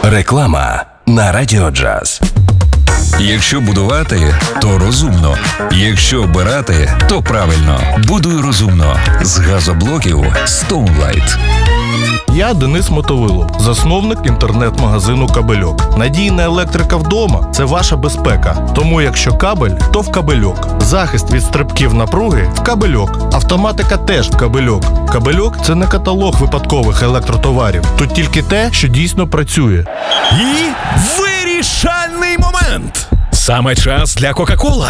Реклама на Радіо Джаз. Якщо будувати, то розумно. Якщо обирати, то правильно. Будуй розумно. З газоблоків Stoneline. Я Денис Мотовилов, засновник інтернет-магазину «Кабельок». Надійна електрика вдома – це ваша безпека. Тому якщо кабель, то в «Кабельок». Захист від стрибків напруги – в «Кабельок». Автоматика теж в «Кабельок». «Кабельок» – це не каталог випадкових електротоварів. Тут тільки те, що дійсно працює. І вирішальний момент! Саме час для Кока-Кола.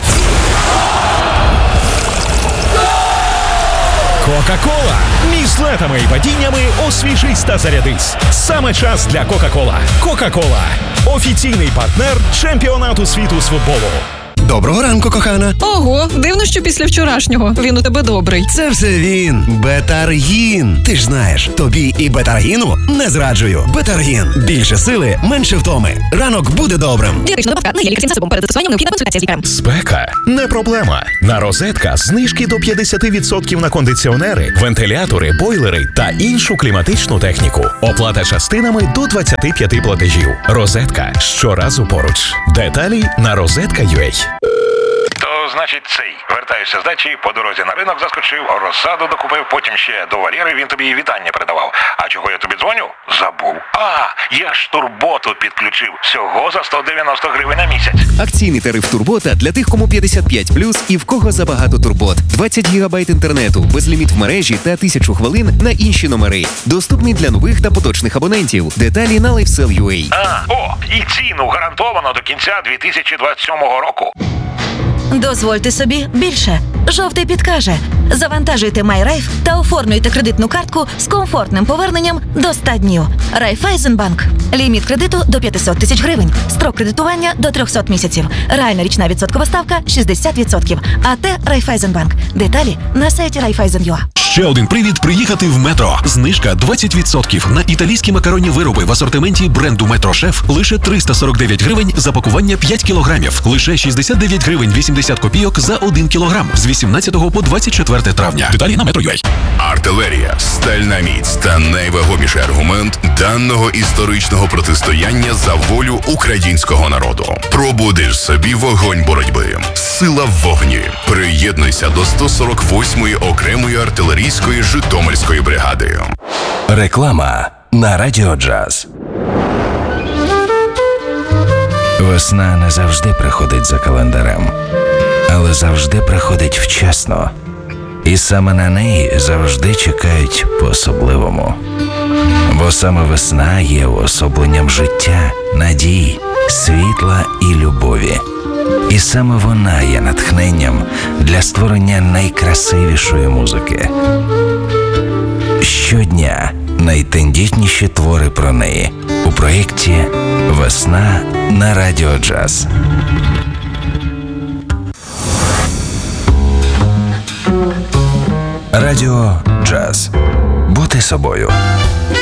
Кока-Кола. Між злетами і падіннями освіжись та зарядись. Саме час для Кока-Кола. Кока-Кола. Офіційний партнер чемпіонату світу з футболу. Доброго ранку, кохана. Ого, дивно, що після вчорашнього. Він у тебе добрий. Це все він. Бетаргін. Ти ж знаєш, тобі і Бетаргіну не зраджую. Бетаргін. Більше сили, менше втоми. Ранок буде добрим. Дієтична добавка не є лікарським засобом. Перед застосуванням необхідна консультація з лікарем. Спека – не проблема. На Розетка знижки до 50% на кондиціонери, вентилятори, бойлери та іншу кліматичну техніку. Оплата частинами до 25 платежів. Розетка – щоразу поруч. Деталі на розетка.ua. То, значить, вертаюся з дачі, по дорозі на ринок заскочив, розсаду докупив, потім ще до Валєри він тобі вітання передавав. А чого я тобі дзвоню? Забув. Я ж турботу підключив. Всього за 190 гривень на місяць. Акційний тариф Турбота для тих, кому 55+, і в кого забагато турбот. 20 гігабайт інтернету, безліміт в мережі та 1000 хвилин на інші номери. Доступний для нових та поточних абонентів. Деталі на LifeSell.ua. І ціну гарантовано до кінця 2027 року. Дозвольте собі більше. Жовтий підкаже. Завантажуйте MyRaiff та оформлюйте кредитну картку з комфортним поверненням до 100 днів. Райфайзенбанк. Ліміт кредиту до 500 тисяч гривень. Строк кредитування до 300 місяців. Реальна річна відсоткова ставка 60%. АТ Райфайзенбанк. Деталі на сайті Raiffeisen.ua. Ще один привід приїхати в Метро. Знижка 20% на італійські макаронні вироби в асортименті бренду Метро Шеф лише 349 гривень за пакування 5 кілограмів. Лише 69 гривень 80 копійок за 1 кілограм з 18 по 24 травня. Деталі на Metro.ua. Артилерія, стальна міць та найвагоміший аргумент даного історичного протистояння за волю українського народу. Пробудиш собі вогонь боротьби. Сила в вогні. Приєднуйся до 148-ї окремої артилерійської Житомирської бригади. Реклама на Радіо Джаз. Весна не завжди приходить за календарем, але завжди приходить вчасно. І саме на неї завжди чекають по-особливому. Бо саме весна є уособленням життя, надії, світла і любові. І саме вона є натхненням для створення найкрасивішої музики. Щодня найтендітніші твори про неї у проєкті «Весна» на Радіо Джаз. Радіо Джаз. Бути собою.